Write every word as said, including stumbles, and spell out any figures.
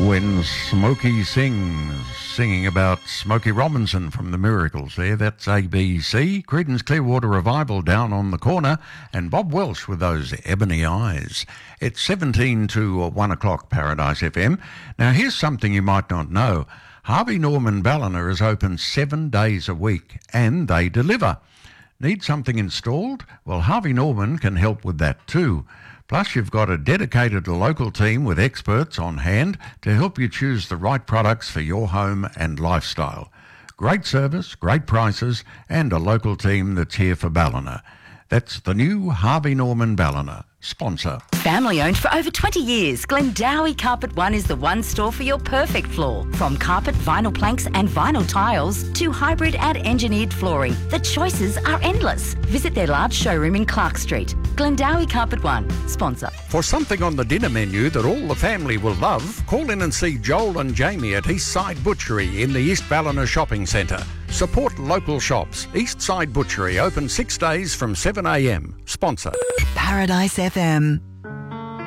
When Smokey sings, singing about Smokey Robinson from The Miracles there, that's A B C, Creedence Clearwater Revival Down on the Corner, and Bob Welsh with those ebony eyes. It's seventeen to one o'clock, Paradise F M. Now here's something you might not know. Harvey Norman Ballina is open seven days a week, and they deliver. Need something installed? Well, Harvey Norman can help with that too. Plus, you've got a dedicated local team with experts on hand to help you choose the right products for your home and lifestyle. Great service, great prices, and a local team that's here for Ballina. That's the new Harvey Norman Ballina. Sponsor. Family owned for over twenty years, Glendowie Carpet One is the one store for your perfect floor. From carpet, vinyl planks and vinyl tiles to hybrid and engineered flooring, the choices are endless. Visit their large showroom in Clark Street. Glendowie Carpet One. Sponsor. For something on the dinner menu that all the family will love, call in and see Joel and Jamie at Eastside Butchery in the East Ballina Shopping Centre. Support local shops. Eastside Butchery open six days from seven a m. Sponsor. Paradise F M.